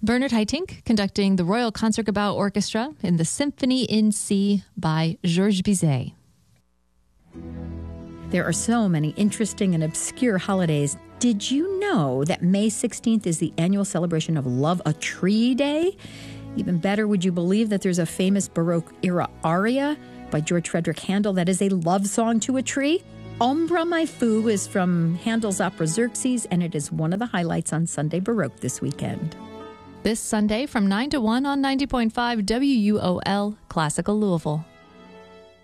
Bernard Haitink conducting the Royal Concertgebouw Orchestra in the Symphony in C by Georges Bizet. There are so many interesting and obscure holidays. Did you know that May 16th is the annual celebration of Love a Tree Day? Even better, would you believe that there's a famous Baroque-era aria by George Frederick Handel that is a love song to a tree? Ombra My Foo is from Handel's opera Xerxes, and it is one of the highlights on Sunday Baroque this weekend. This Sunday from 9 to 1 on 90.5 WUOL Classical Louisville.